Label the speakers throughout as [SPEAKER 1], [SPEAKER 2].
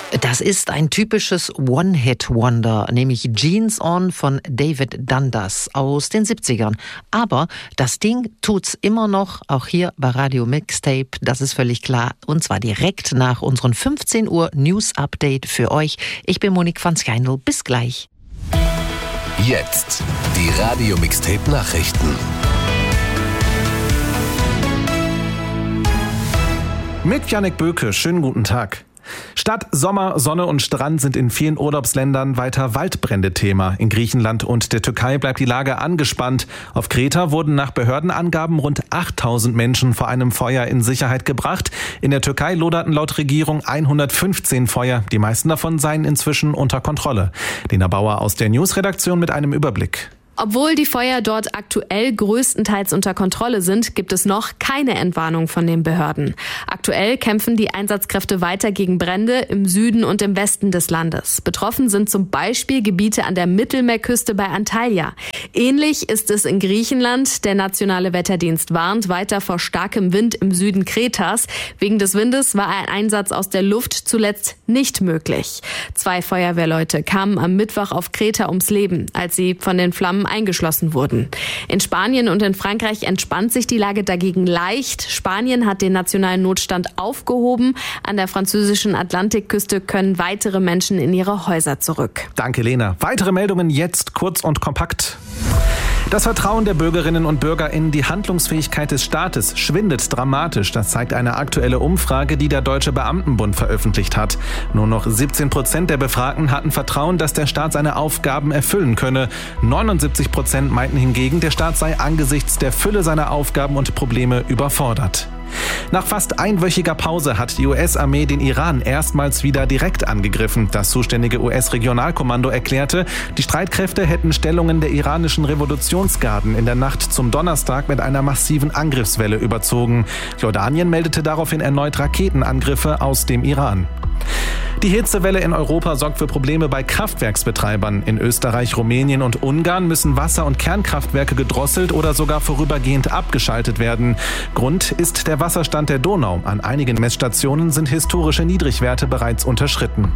[SPEAKER 1] Das ist ein typisches One-Hit-Wonder, nämlich Jeans On von David Dundas aus den 70ern. Aber das Ding tut's immer noch, auch hier bei Radio Mixtape, das ist völlig klar. Und zwar direkt nach unseren 15 Uhr News-Update für euch. Ich bin Monique van Schijndel, bis gleich.
[SPEAKER 2] Jetzt die Radio Mixtape Nachrichten.
[SPEAKER 3] Mit Jannik Böke, schönen guten Tag. Statt Sommer, Sonne und Strand sind in vielen Urlaubsländern weiter Waldbrände Thema. In Griechenland und der Türkei bleibt die Lage angespannt. Auf Kreta wurden nach Behördenangaben rund 8000 Menschen vor einem Feuer in Sicherheit gebracht. In der Türkei loderten laut Regierung 115 Feuer. Die meisten davon seien inzwischen unter Kontrolle. Lena Bauer aus der Newsredaktion mit einem Überblick.
[SPEAKER 4] Obwohl die Feuer dort aktuell größtenteils unter Kontrolle sind, gibt es noch keine Entwarnung von den Behörden. Aktuell kämpfen die Einsatzkräfte weiter gegen Brände im Süden und im Westen des Landes. Betroffen sind zum Beispiel Gebiete an der Mittelmeerküste bei Antalya. Ähnlich ist es in Griechenland. Der Nationale Wetterdienst warnt weiter vor starkem Wind im Süden Kretas. Wegen des Windes war ein Einsatz aus der Luft zuletzt nicht möglich. 2 Feuerwehrleute kamen am Mittwoch auf Kreta ums Leben, als sie von den Flammen eingeschlossen wurden. In Spanien und in Frankreich entspannt sich die Lage dagegen leicht. Spanien hat den nationalen Notstand aufgehoben. An der französischen Atlantikküste können weitere Menschen in ihre Häuser zurück.
[SPEAKER 3] Danke, Lena. Weitere Meldungen jetzt kurz und kompakt. Das Vertrauen der Bürgerinnen und Bürger in die Handlungsfähigkeit des Staates schwindet dramatisch. Das zeigt eine aktuelle Umfrage, die der Deutsche Beamtenbund veröffentlicht hat. Nur noch 17% der Befragten hatten Vertrauen, dass der Staat seine Aufgaben erfüllen könne. 79% meinten hingegen, der Staat sei angesichts der Fülle seiner Aufgaben und Probleme überfordert. Nach fast einwöchiger Pause hat die US-Armee den Iran erstmals wieder direkt angegriffen. Das zuständige US-Regionalkommando erklärte, die Streitkräfte hätten Stellungen der iranischen Revolutionsgarden in der Nacht zum Donnerstag mit einer massiven Angriffswelle überzogen. Jordanien meldete daraufhin erneut Raketenangriffe aus dem Iran. Die Hitzewelle in Europa sorgt für Probleme bei Kraftwerksbetreibern. In Österreich, Rumänien und Ungarn müssen Wasser- und Kernkraftwerke gedrosselt oder sogar vorübergehend abgeschaltet werden. Grund ist der Wasserstand der Donau. An einigen Messstationen sind historische Niedrigwerte bereits unterschritten.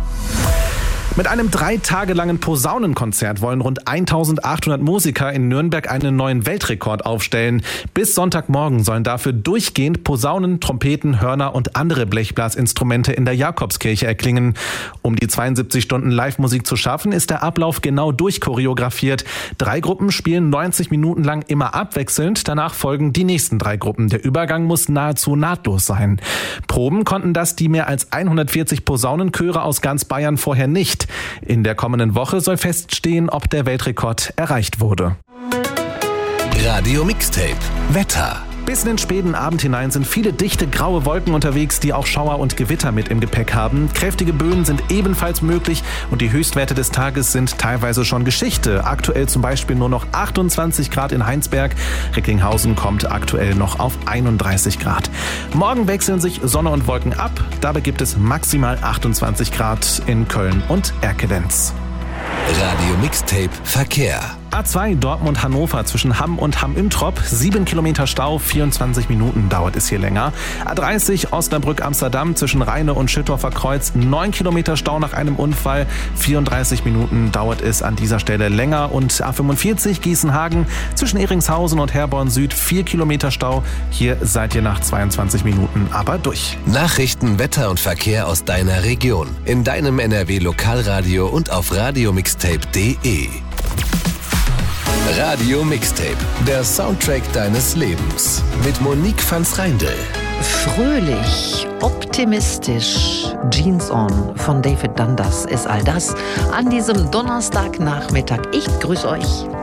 [SPEAKER 3] Mit einem 3 Tage langen Posaunenkonzert wollen rund 1800 Musiker in Nürnberg einen neuen Weltrekord aufstellen. Bis Sonntagmorgen sollen dafür durchgehend Posaunen, Trompeten, Hörner und andere Blechblasinstrumente in der Jakobskirche erklingen. Um die 72 Stunden Live-Musik zu schaffen, ist der Ablauf genau durchchoreografiert. 3 Gruppen spielen 90 Minuten lang immer abwechselnd. Danach folgen die nächsten 3 Gruppen. Der Übergang muss nahezu nahtlos sein. Proben konnten das die mehr als 140 Posaunenchöre aus ganz Bayern vorher nicht. In der kommenden Woche soll feststehen, ob der Weltrekord erreicht wurde.
[SPEAKER 2] Radio Mixtape Wetter.
[SPEAKER 3] Bis in den späten Abend hinein sind viele dichte graue Wolken unterwegs, die auch Schauer und Gewitter mit im Gepäck haben. Kräftige Böen sind ebenfalls möglich und die Höchstwerte des Tages sind teilweise schon Geschichte. Aktuell zum Beispiel nur noch 28 Grad in Heinsberg. Recklinghausen kommt aktuell noch auf 31 Grad. Morgen wechseln sich Sonne und Wolken ab. Dabei gibt es maximal 28 Grad in Köln und Erkelenz.
[SPEAKER 2] Radio Mixtape Verkehr.
[SPEAKER 3] A2 Dortmund-Hannover zwischen Hamm und Hamm-Ümtrop. 7 Kilometer Stau, 24 Minuten dauert es hier länger. A30 Osnabrück-Amsterdam zwischen Rheine und Schüttorfer Kreuz. 9 Kilometer Stau nach einem Unfall. 34 Minuten dauert es an dieser Stelle länger. Und A45 Gießen-Hagen zwischen Eringshausen und Herborn Süd. 4 Kilometer Stau. Hier seid ihr nach 22 Minuten aber durch.
[SPEAKER 2] Nachrichten, Wetter und Verkehr aus deiner Region. In deinem NRW-Lokalradio und auf radiomixtape.de. Radio Mixtape, der Soundtrack deines Lebens. Mit Monique van Schijndel.
[SPEAKER 1] Fröhlich, optimistisch, Jeans On von David Dundas ist all das an diesem Donnerstagnachmittag. Ich grüße euch.